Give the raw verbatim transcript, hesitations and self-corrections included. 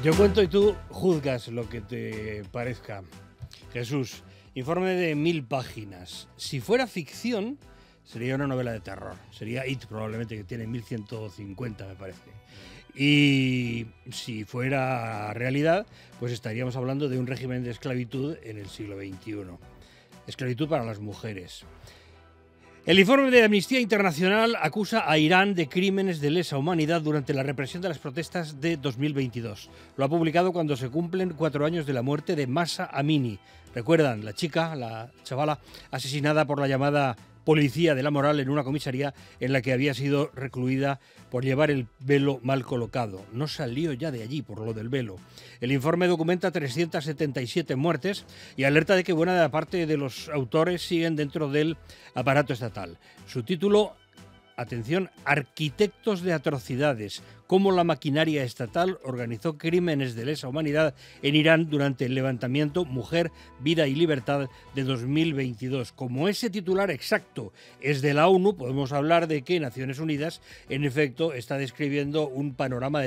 Yo cuento y tú juzgas lo que te parezca. Jesús, informe de mil páginas. Si fuera ficción, sería una novela de terror. Sería It, probablemente, que tiene mil ciento cincuenta, me parece. Y si fuera realidad, pues estaríamos hablando de un régimen de esclavitud en el siglo veintiuno. Esclavitud para las mujeres. El informe de Amnistía Internacional acusa a Irán de crímenes de lesa humanidad durante la represión de las protestas de dos mil veintidós. Lo ha publicado cuando se cumplen cuatro años de la muerte de Mahsa Amini. ¿Recuerdan? La chica, la chavala, asesinada por la llamada policía de la moral en una comisaría en la que había sido recluida por llevar el velo mal colocado. No salió ya de allí por lo del velo. El informe documenta trescientas setenta y siete muertes y alerta de que buena parte de los autores siguen dentro del aparato estatal. Su título, atención, Arquitectos de atrocidades, cómo la maquinaria estatal organizó crímenes de lesa humanidad en Irán durante el levantamiento Mujer, Vida y Libertad de dos mil veintidós. Como ese titular exacto es de la ONU, podemos hablar de que Naciones Unidas, en efecto, está describiendo un panorama de